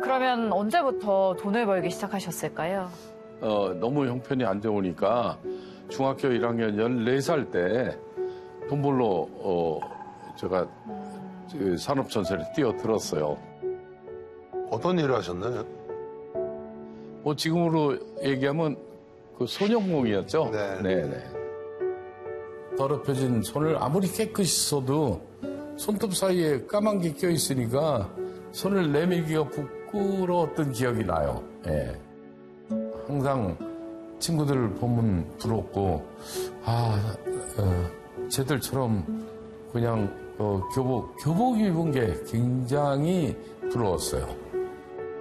그러면 언제부터 돈을 벌기 시작하셨을까요? 너무 형편이 안 좋으니까 중학교 1학년 14살 때 돈 벌러 제가 산업전선에 뛰어들었어요. 어떤 일을 하셨나요? 뭐 지금으로 얘기하면 그 소년공이었죠. 네. 더럽혀진 손을 아무리 깨끗이 써도 손톱 사이에 까만 게 껴있으니까 손을 내밀기가 부끄러웠던 기억이 나요. 예. 항상 친구들 보면 부럽고, 쟤들처럼 그냥 교복 입은 게 굉장히 부러웠어요.